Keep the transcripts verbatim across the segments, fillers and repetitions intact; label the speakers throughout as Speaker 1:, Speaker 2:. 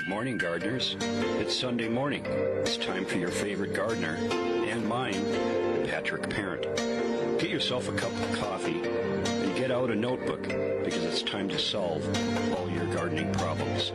Speaker 1: Good morning, gardeners. It's Sunday morning. It's time for your favorite gardener, and mine, Patrick Parent. Get yourself a cup of coffee and get out a notebook, because it's time to solve all your gardening problems.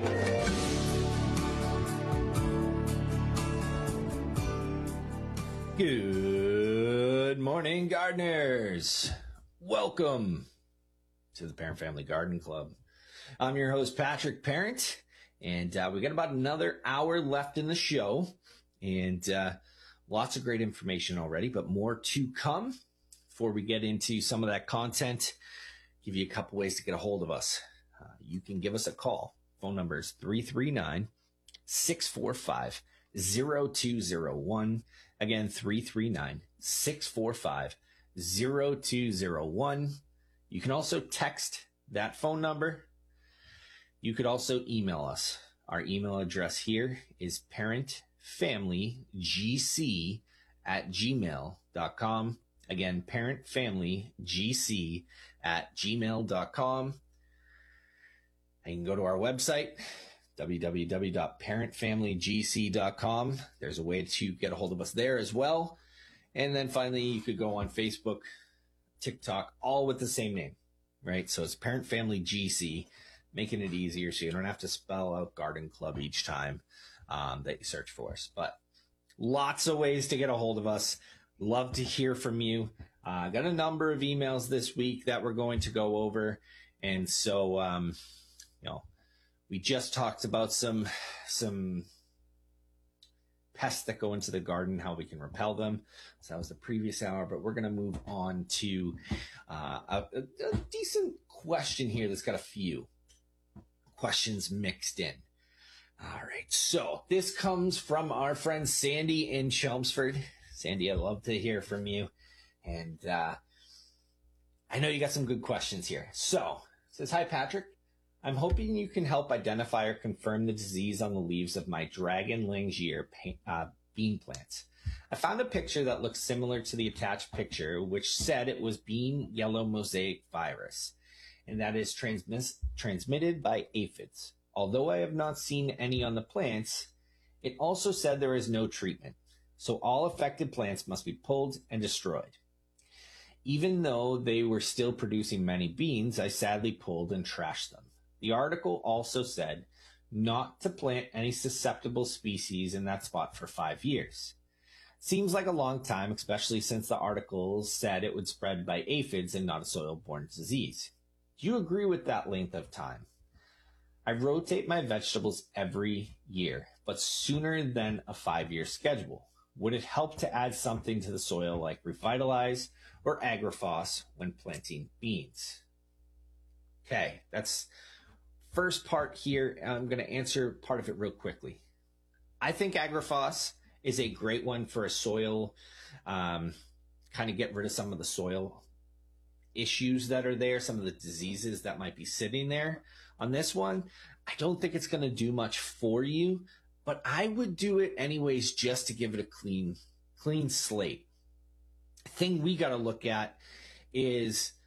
Speaker 2: Good morning, gardeners. Welcome to the Parent Family Garden Club. I'm your host, Patrick Parent, and uh, we got about another hour left in the show, and uh, lots of great information already, but more to come. Before we get into some of that content, give you a couple ways to get a hold of us. Uh, you can give us a call. Phone number is three three nine, six four five, zero two zero one. Again, three three nine, six four five, zero two zero one. You can also text that phone number. You could also email us. Our email address here is parentfamilygc at gmail dot com. Again, parentfamilygc at gmail dot com. And you can go to our website, w w w dot parent family g c dot com. There's a way to get a hold of us there as well. And then finally, you could go on Facebook, TikTok, all with the same name, right? So it's Parent Family G C, making it easier so you don't have to spell out Garden Club each time um, that you search for us. But lots of ways to get a hold of us. Love to hear from you. I uh, got a number of emails this week that we're going to go over. And so, um, you know, we just talked about some, some pests that go into the garden, how we can repel them. So that was the previous hour, but we're going to move on to uh, a, a decent question here that's got a few questions mixed in. All right. So this comes from our friend Sandy in Chelmsford. Sandy, I'd love to hear from you. And uh, I know you got some good questions here. So it says, hi, Patrick. I'm hoping you can help identify or confirm the disease on the leaves of my Dragon Langier uh, bean plants. I found a picture that looks similar to the attached picture, which said it was bean yellow mosaic virus, and that is transmis- transmitted by aphids. Although I have not seen any on the plants, it also said there is no treatment. So all affected plants must be pulled and destroyed. Even though they were still producing many beans, I sadly pulled and trashed them. The article also said not to plant any susceptible species in that spot for five years. Seems like a long time, especially since the article said it would spread by aphids and not a soil-borne disease. Do you agree with that length of time? I rotate my vegetables every year, but sooner than a five-year schedule. Would it help to add something to the soil like Revitalize or Agrifos when planting beans? Okay, that's first part here. I'm going to answer part of it real quickly. I think Agrifos is a great one for a soil, um, kind of get rid of some of the soil issues that are there, some of the diseases that might be sitting there. On this one, I don't think it's going to do much for you, but I would do it anyways just to give it a clean, clean slate. The thing we got to look at is